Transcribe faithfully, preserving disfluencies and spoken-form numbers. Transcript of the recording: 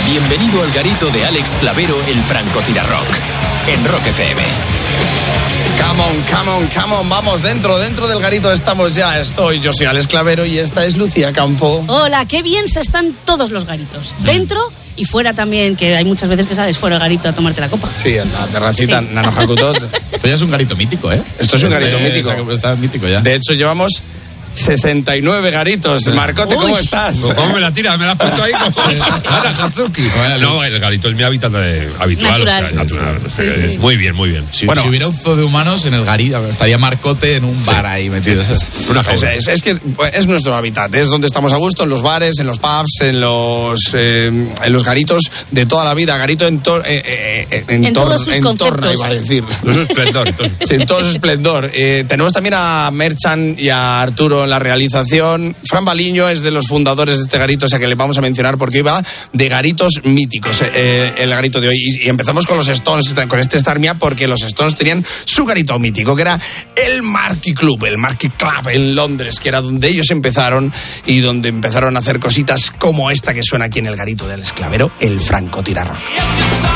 Bienvenido al garito de Alex Clavero, el francotirarrock, en Rock F M. Come on, come on, come on, vamos dentro, dentro del garito estamos ya. Estoy, yo soy Alex Clavero y esta es Lucía Campo. Hola, qué bien se están todos los garitos, dentro y fuera también, que hay muchas veces que sales fuera del garito a tomarte la copa. Sí, en la terracita, Sí. Nano Hakutot. Esto ya es un garito mítico, ¿eh? Esto es un garito Este, mítico. Está mítico ya. De hecho, llevamos sesenta y nueve garitos. Marcote, ¿cómo Uy. estás? ¿Cómo me la tiras? ¿Me la has puesto ahí? Ana Hatsuki. No, el garito es mi hábitat de- habitual. Natural. O sea, natural. O sea, Sí, sí. es muy bien, muy bien. Si, Bueno. si hubiera un zoo de humanos en el garito, estaría Marcote en un bar ahí metido. ¿sabes? Una Es, jaula. es- es que pues, es nuestro hábitat, es donde estamos a gusto, en los bares, en los pubs, en los eh, en los garitos de toda la vida. Garito en, tor, eh, eh, eh, en, En tor- todos sus en torno, conceptos. iba a decir. No es esplendor. entonces. Sí, en todo su esplendor. Eh, tenemos también a Merchan y a Arturo en la realización. Fran Baliño es de los fundadores de este garito, o sea que le vamos a mencionar porque iba de garitos míticos eh, eh, el garito de hoy. Y, y empezamos con los Stones, con este Start Me Up, porque los Stones tenían su garito mítico, que era el Marquee Club, el Marquee Club en Londres, que era donde ellos empezaron y donde empezaron a hacer cositas como esta que suena aquí en el garito del Esclavero, el francotirarrock.